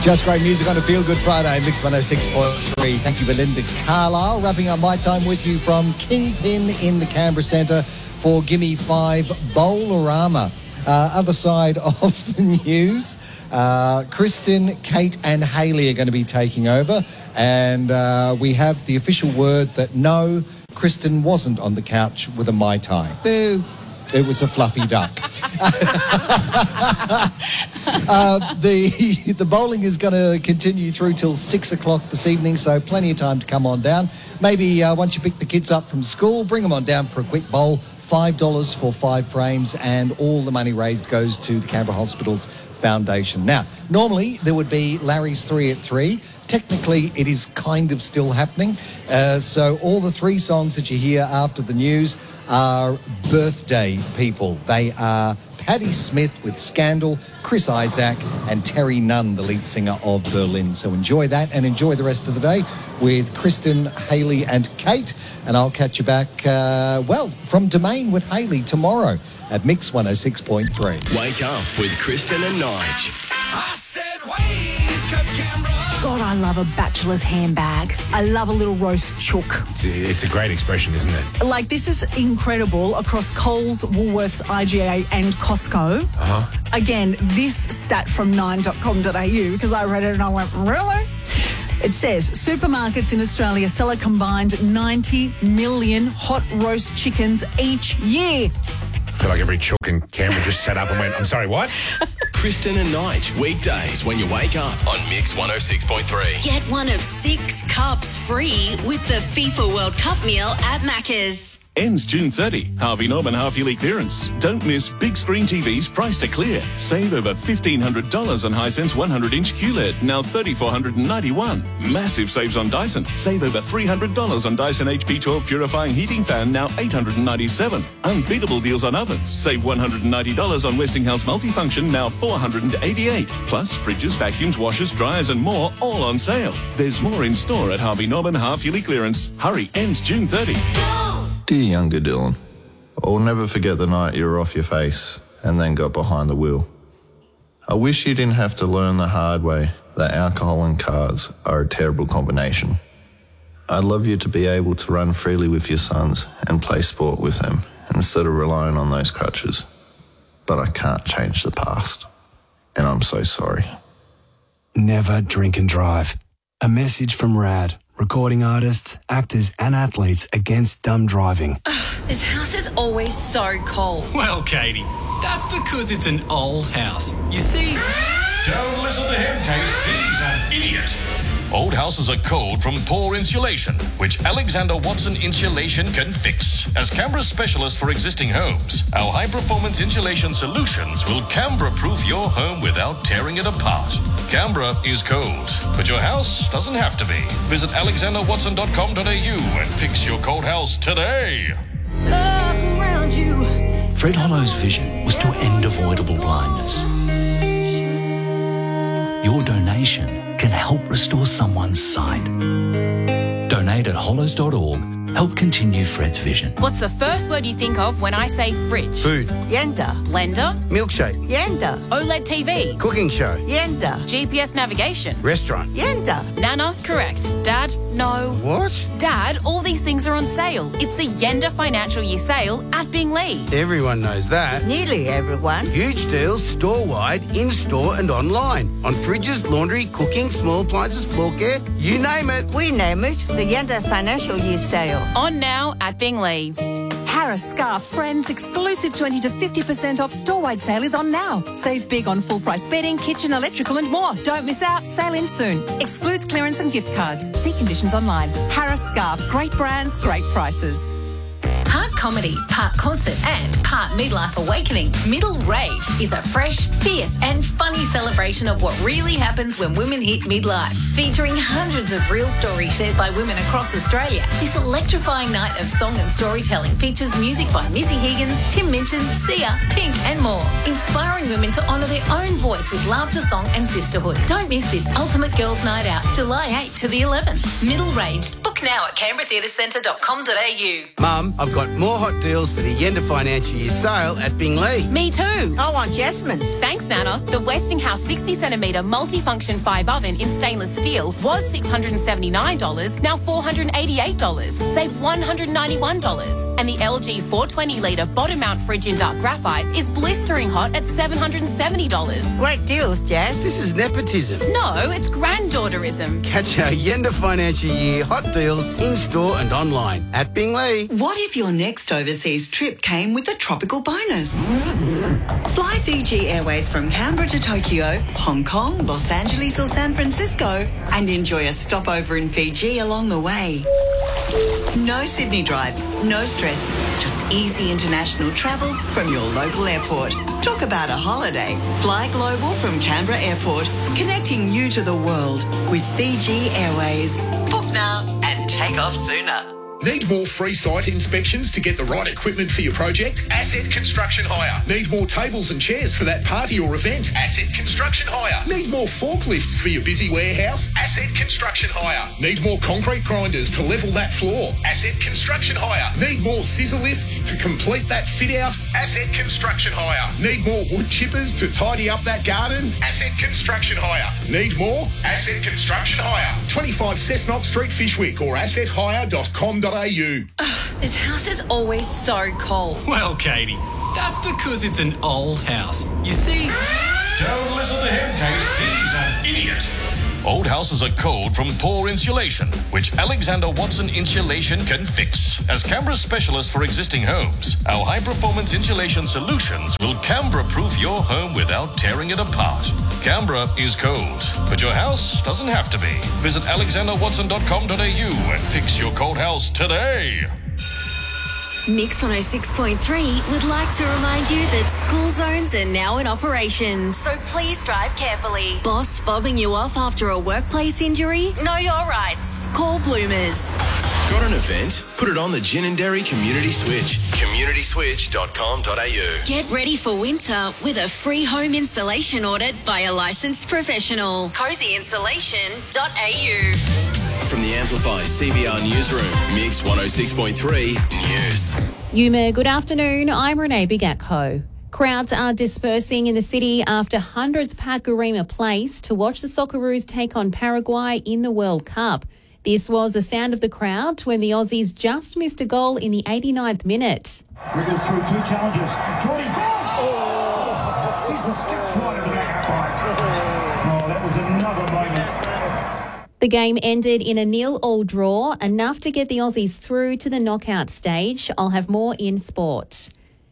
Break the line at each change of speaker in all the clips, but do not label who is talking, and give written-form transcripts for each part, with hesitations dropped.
Just great music on a Feel Good Friday, Mix 106.3. Thank you, Belinda Carlisle. Wrapping up my time with you from Kingpin in the Canberra Centre for Gimme 5 Bowlerama. Other side of the news, Kristen, Kate and Hayley are going to be taking over, and we have the official word that no, Kristen wasn't on the couch with a Mai Tai.
Boo.
It was a fluffy duck. The bowling is going to continue through till 6 o'clock this evening, so plenty of time to come on down. Maybe once you pick the kids up from school, bring them on down for a quick bowl. $5 for 5 frames, and all the money raised goes to the Canberra Hospitals Foundation. Now, normally there would be Larry's 3 at 3. Technically, it is kind of still happening. So all the 3 songs that you hear after the news are birthday people. They are Patti Smith with Scandal, Chris Isaak and Terry Nunn, the lead singer of Berlin. So enjoy that and enjoy the rest of the day with Kristen, Hayley and Kate. And I'll catch you back, from Domain with Hayley tomorrow at Mix 106.3.
Wake up with Kristen and Nige.
I said wake up, Canberra.
God, I love a bachelor's handbag. I love a little roast chook.
It's a great expression, isn't it?
Like, this is incredible across Coles, Woolworths, IGA and Costco.
Uh-huh.
Again, this stat from 9.com.au, because I read it and I went, really? It says supermarkets in Australia sell a combined 90 million hot roast chickens each year.
I feel like every chook in Canberra just sat up and went, I'm sorry, what?
Kristen and Nige, weekdays when you wake up on Mix 106.3.
Get one of 6 cups free with the FIFA World Cup meal at Macca's.
Ends June 30. Harvey Norman half-yearly clearance. Don't miss big screen TVs priced to clear. Save over $1,500 on Hisense 100-inch QLED, now $3,491. Massive saves on Dyson. Save over $300 on Dyson HP12 purifying heating fan, now $897. Unbeatable deals on ovens. Save $190 on Westinghouse multifunction, now $488. Plus fridges, vacuums, washers, dryers and more, all on sale. There's more in store at Harvey Norman half-yearly clearance. Hurry, ends June 30.
Dear younger Dylan, I'll never forget the night you were off your face and then got behind the wheel. I wish you didn't have to learn the hard way that alcohol and cars are a terrible combination. I'd love you to be able to run freely with your sons and play sport with them instead of relying on those crutches. But I can't change the past, and I'm so sorry.
Never drink and drive. A message from RAD, recording artists, actors and athletes against dumb driving.
This house is always so cold.
Well, Katie, that's because it's an old house. You see...
Don't listen to him, Kate. He's an idiot. Old houses are cold from poor insulation, which Alexander Watson Insulation can fix. As Canberra's specialist for existing homes, our high-performance insulation solutions will Canberra-proof your home without tearing it apart. Canberra is cold, but your house doesn't have to be. Visit alexanderwatson.com.au and fix your cold house today.
Look around you.
Fred Hollow's vision was to end avoidable blindness. Your donation can help restore someone's sight. Donate at hollows.org. Help continue Fred's vision.
What's the first word you think of when I say fridge?
Food.
Yenda.
Blender?
Milkshake.
Yenda.
OLED TV?
Cooking show.
Yenda.
GPS navigation?
Restaurant.
Yenda.
Nana? Correct. Dad? No.
What?
Dad, all these things are on sale. It's the Yenda Financial Year Sale at Binglee.
Everyone knows that.
Nearly everyone.
Huge deals store-wide, in-store and online. On fridges, laundry, cooking, small appliances, floor care, you name it.
We name it the Yenda Financial Year Sale.
On now at Binglee.
Harris Scarf Friends exclusive 20 to 50% off store-wide sale is on now. Save big on full-price bedding, kitchen, electrical and more. Don't miss out. Sale ends soon. Excludes clearance and gift cards. See conditions online. Harris Scarf. Great brands, great prices.
Part comedy, part concert and part midlife awakening, Middle Rage is a fresh, fierce and funny celebration of what really happens when women hit midlife. Featuring hundreds of real stories shared by women across Australia, this electrifying night of song and storytelling features music by Missy Higgins, Tim Minchin, Sia, Pink and more, inspiring women to honour their own voice with laughter, song and sisterhood. Don't miss this ultimate girls' night out, July 8th to the 11th. Middle Rage. Book Book now at canberratheatrecentre.com.au.
Mum, I've got more hot deals for the end of financial year sale at Bingley.
Me too.
I want Jasmine's.
Thanks, Nana. The Westinghouse 60cm multifunction 5 oven in stainless steel was $679, now $488. Save $191. And the LG 420-litre bottom mount fridge in dark graphite is blistering hot at $770.
Great deals, Jazz.
This is nepotism.
No, it's granddaughterism.
Catch our end of financial year hot deals in-store and online at Bingley.
What if your next overseas trip came with a tropical bonus? Fly Fiji Airways from Canberra to Tokyo, Hong Kong, Los Angeles or San Francisco and enjoy a stopover in Fiji along the way. No Sydney drive, no stress, just easy international travel from your local airport. Talk about a holiday. Fly global from Canberra Airport, connecting you to the world with Fiji Airways. Book now and take off sooner.
Need more free site inspections to get the right equipment for your project? Asset Construction Hire. Need more tables and chairs for that party or event? Asset Construction Hire. Need more forklifts for your busy warehouse? Asset Construction Hire. Need more concrete grinders to level that floor? Asset Construction Hire. Need more scissor lifts to complete that fit out? Asset Construction Hire. Need more wood chippers to tidy up that garden? Asset Construction Hire. Need more? Asset Construction Hire. 25 Cessnock Street, Fishwick or assethire.com.au.
This house is always so cold.
Well, Katie, that's because it's an old house. You see...
Don't listen to him, Kate. He's an idiot. Old houses are cold from poor insulation, which Alexander Watson Insulation can fix. As Canberra's specialist for existing homes, our high-performance insulation solutions will Canberra-proof your home without tearing it apart. Canberra is cold, but your house doesn't have to be. Visit alexanderwatson.com.au and fix your cold house today.
Mix 106.3 would like to remind you that school zones are now in operation, so please drive carefully. Boss fobbing you off after a workplace injury? Know your rights. Call Bloomers.
Got an event? Put it on the Gin and Dairy Community Switch. communityswitch.com.au.
Get ready for winter with a free home installation audit by a licensed professional. cozyinsulation.au.
From the Amplify CBR Newsroom, Mix 106.3 News.
Yuma, good afternoon. I'm Renee Bigatko. Crowds are dispersing in the city after hundreds pack Garema Place to watch the Socceroos take on Paraguay in the World Cup. This was the sound of the crowd when the Aussies just missed a goal in the 89th minute.
Wriggles through two challenges. Jordy Boss! Oh! Jesus, just right over that line. Oh, that was another moment.
The game ended in a 0-0 draw, enough to get the Aussies through to the knockout stage. I'll have more in sport.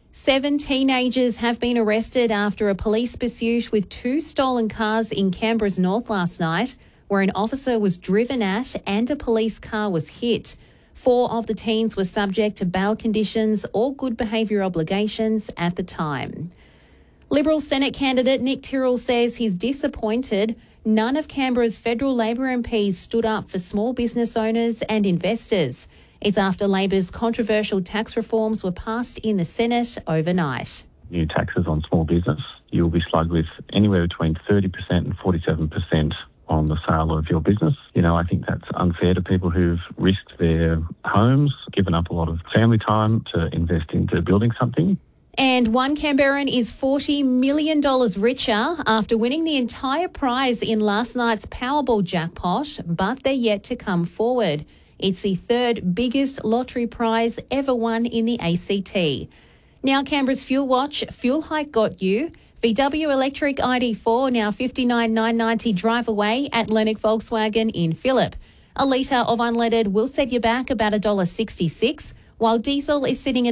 7 teenagers have been arrested after a police pursuit with 2 stolen cars in Canberra's north last night, where an officer was driven at and a police car was hit. 4 of the teens were subject to bail conditions or good behaviour obligations at the time. Liberal Senate candidate Nick Tyrrell says he's disappointed none of Canberra's federal Labor MPs stood up for small business owners and investors. It's after Labor's controversial tax reforms were passed in the Senate overnight.
New taxes on small business, you'll be slugged with anywhere between 30% and 47% on the sale of your business. You know, I think that's unfair to people who've risked their homes, given up a lot of family time to invest into building something.
And one Canberran is $40 million richer after winning the entire prize in last night's Powerball jackpot, but they're yet to come forward. It's the 3rd biggest lottery prize ever won in the ACT. Now Canberra's Fuel Watch, fuel hike got you. VW electric ID4 now $59,990 drive away at Lennox Volkswagen in Phillip. A litre of unleaded will set you back about $1.66, while diesel is sitting at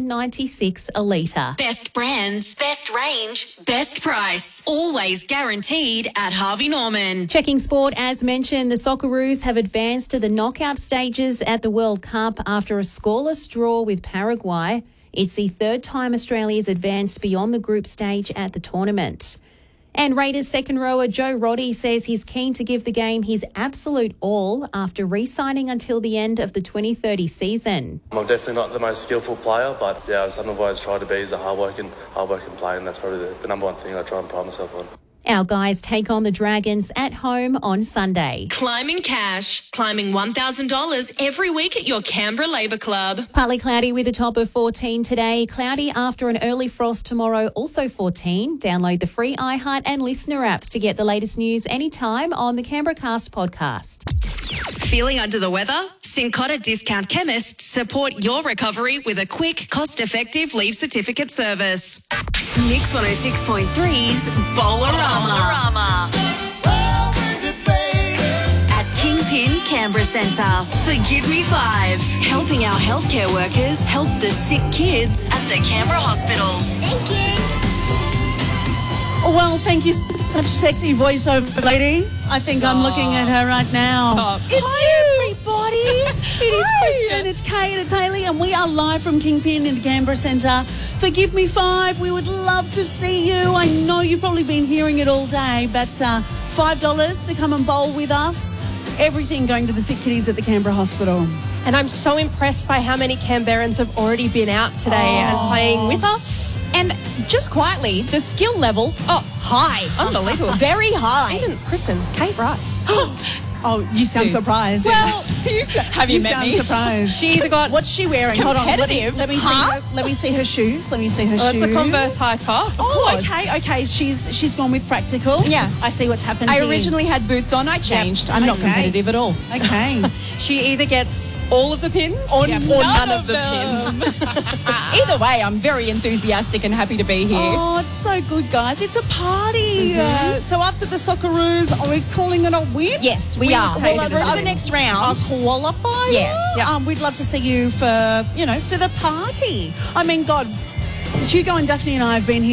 $1.96 a litre.
Best brands, best range, best price. Always guaranteed at Harvey Norman.
Checking sport, as mentioned, the Socceroos have advanced to the knockout stages at the World Cup after a scoreless draw with Paraguay. It's the 3rd time Australia's advanced beyond the group stage at the tournament. And Raiders second rower Joe Roddy says he's keen to give the game his absolute all after re-signing until the end of the 2030 season.
I'm definitely not the most skillful player, but something I've always tried to be is a hard-working player, and that's probably the number one thing I try and pride myself on.
Our guys take on the Dragons at home on Sunday.
Climbing cash. Climbing $1,000 every week at your Canberra Labour Club.
Partly cloudy with a top of 14 today. Cloudy after an early frost tomorrow, also 14. Download the free iHeart and Listener apps to get the latest news anytime on the Canberra Cast podcast.
Feeling under the weather? Cincotta Discount Chemists support your recovery with a quick, cost-effective leave certificate service.
Mix 106.3's Bowlerama. At Kingpin Canberra Centre. Forgive Me 5. Helping our healthcare workers help the sick kids at the Canberra hospitals. Thank you.
Well, thank you. Such sexy voiceover lady. I think I'm looking at her right now.
It's everybody.
It is Kristen, it's Kate, it's Hayley, and we are live from Kingpin in the Canberra Centre. Forgive Me 5, we would love to see you. I know you've probably been hearing it all day, but $5 to come and bowl with us. Everything going to the sick kiddies at the Canberra Hospital.
And I'm so impressed by how many Canberrans have already been out today and playing with us.
And just quietly, the skill level, high.
Unbelievable.
Very high.
Even Kristen, Kate Rice.
Oh, you sound surprised.
Well, have you met me?
Surprised.
She either got
What's she wearing? Hold on. Let me see her shoes. Let me see her shoes.
It's a Converse high top.
Oh, okay. She's gone with practical.
Yeah.
I see what's happened.
I originally had boots on. I changed. I'm not competitive at all.
Okay.
She either gets all of the pins
or
none of the pins.
Either way, I'm very enthusiastic and happy to be here.
Oh, it's so good, guys. It's a party. So after the Socceroos, are we calling it a win?
Yes, we are.
Well,
For the next round.
A qualifier?
Yeah.
We'd love to see you for the party. I mean, God, Hugo and Daphne and I have been here